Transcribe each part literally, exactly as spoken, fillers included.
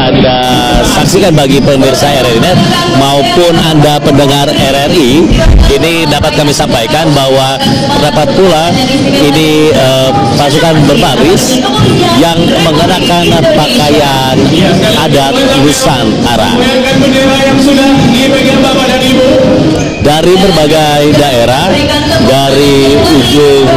Anda saksikan bagi pemirsa R R I Net maupun Anda pendengar R R I, ini dapat kami sampaikan bahwa terdapat pula ini eh, pasukan berbaris yang mengenakan pakaian adat Nusantara dari berbagai daerah, dari ujung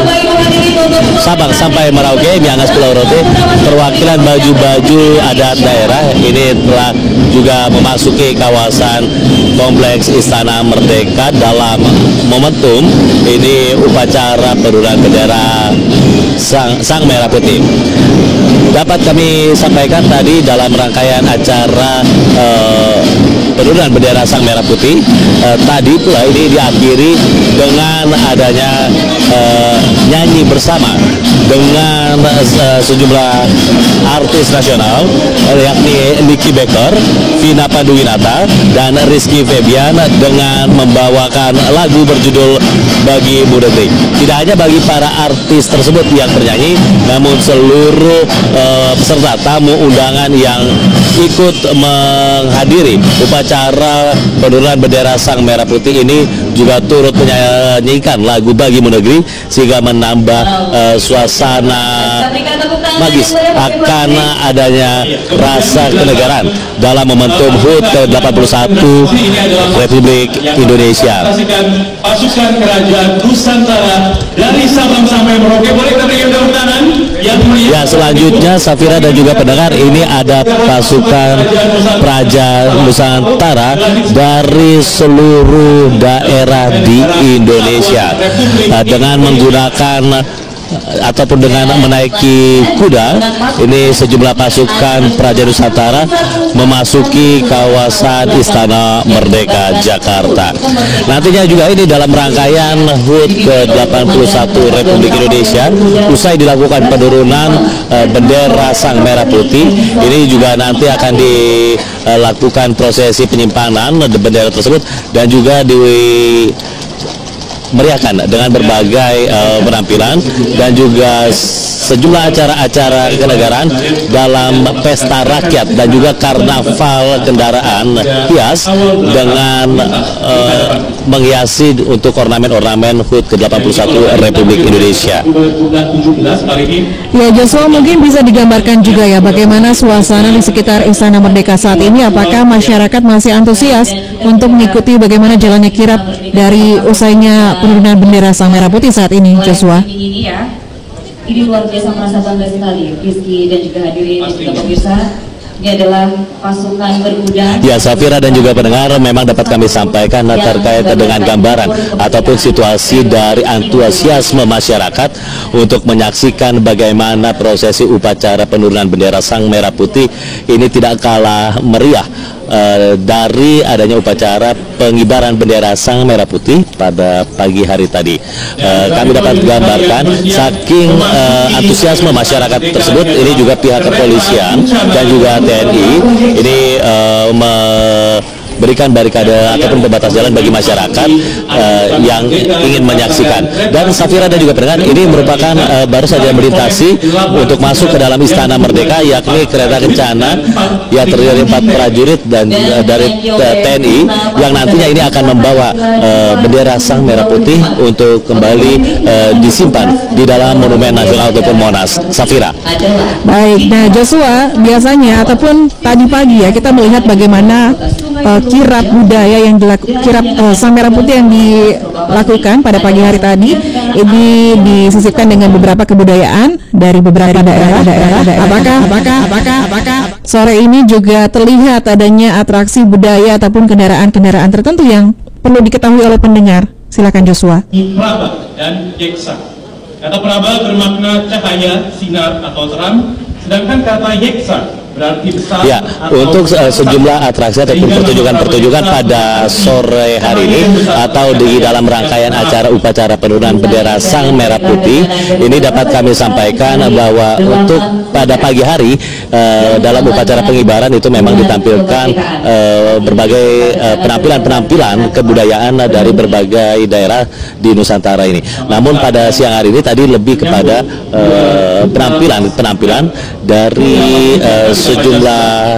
Sabang sampai Merauke, Miangas, Pulau Rote, perwakilan baju-baju adat daerah ini telah juga memasuki kawasan Kompleks Istana Merdeka dalam momentum ini upacara penurunan bendera Sang, Sang Merah Putih. Dapat kami sampaikan tadi dalam rangkaian acara eh, penurunan bendera Sang Merah Putih, eh, tadi pula ini diakhiri dengan adanya eh, nyanyi bersama dengan uh, sejumlah artis nasional, yakni Nicky Becker, Vina Panduwinata, dan Rizky Febian dengan membawakan lagu berjudul Bagi Bu Detri. Tidak hanya bagi para artis tersebut yang bernyanyi, namun seluruh uh, peserta tamu undangan yang ikut menghadiri upacara penurunan bendera Sang Merah Putih ini juga turut menyanyikan lagu Bagi Bu Negeri, sehingga menambah uh, suasana magis akan adanya rasa kenegaraan dalam momentum H U T ke delapan puluh satu Republik Indonesia. Pasukan Kerajaan Nusantara dari Sabang sampai Merauke, boleh kita berikan tepuk tangan. Ya, selanjutnya Safira dan juga pendengar, ini ada pasukan Praja Nusantara dari seluruh daerah di Indonesia dengan menggunakan ataupun dengan menaiki kuda. Ini sejumlah pasukan Praja Nusantara memasuki kawasan Istana Merdeka Jakarta. Nantinya juga ini dalam rangkaian H U T ke delapan puluh satu Republik Indonesia, usai dilakukan penurunan uh, bendera Sang Merah Putih, ini juga nanti akan dilakukan prosesi penyimpanan bendera tersebut dan juga di meriahkan dengan berbagai uh, penampilan dan juga sejumlah acara-acara kenegaraan dalam pesta rakyat dan juga karnaval kendaraan hias dengan uh, menghiasi untuk ornamen-ornamen H U T ke delapan puluh satu Republik Indonesia. Ya, Joshua, mungkin bisa digambarkan juga ya bagaimana suasana di sekitar Istana Merdeka saat ini. Apakah masyarakat masih antusias untuk mengikuti bagaimana jalannya kirap dari usainya penurunan bendera Sang Merah Putih saat ini, Joshua? Ini ya, ini luar biasa, merasa bangga sekali, Rizky dan juga hadirin dan juga pemirsa. Ini adalah pasukan berkuda. Ya, Safira dan juga pendengar, memang dapat kami sampaikan terkait dengan gambaran ataupun situasi dari antusiasme masyarakat untuk menyaksikan bagaimana prosesi upacara penurunan bendera Sang Merah Putih ini tidak kalah meriah uh, dari adanya upacara pengibaran bendera Sang Merah Putih pada pagi hari tadi. Uh, kami dapat gambarkan saking uh, antusiasme masyarakat tersebut, ini juga pihak kepolisian dan juga T N I ini uh, memberikan barikade ataupun pembatas jalan bagi masyarakat uh, yang ingin menyaksikan. Dan Safira dan juga pendengar, ini merupakan uh, baru saja melintasi untuk masuk ke dalam Istana Merdeka, yakni kereta kencana yang terdiri empat prajurit dan uh, dari uh, T N I yang nantinya ini akan membawa uh, bendera Sang Merah Putih untuk kembali uh, disimpan di dalam Monumen Nasional ataupun Monas. Safira. Baik, nah Joshua, biasanya ataupun tadi pagi ya kita melihat bagaimana uh, kirap budaya yang dilakukan, kirap uh, Sang Merah Putih yang dilakukan pada pagi hari tadi ini disisipkan dengan beberapa kebudayaan dari beberapa daerah. daerah, daerah. Apakah, apakah, apakah, apakah sore ini juga terlihat adanya atraksi budaya ataupun kendaraan-kendaraan tertentu yang perlu diketahui oleh pendengar? Silakan Joshua. Praba dan Yeksa. Kata Praba bermakna cahaya, sinar atau terang, sedangkan kata Yeksa berarti besar. Ya, untuk uh, sejumlah atraksi ataupun pertunjukan-pertunjukan pada sore hari ini atau di dalam rangkaian acara upacara penurunan bendera Sang Merah Putih ini dapat kami sampaikan bahwa untuk pada pagi hari uh, dalam upacara pengibaran itu memang ditampilkan uh, berbagai penampilan-penampilan uh, kebudayaan dari berbagai daerah di Nusantara ini. Namun pada siang hari ini tadi lebih kepada penampilan-penampilan uh, dari uh, sejumlah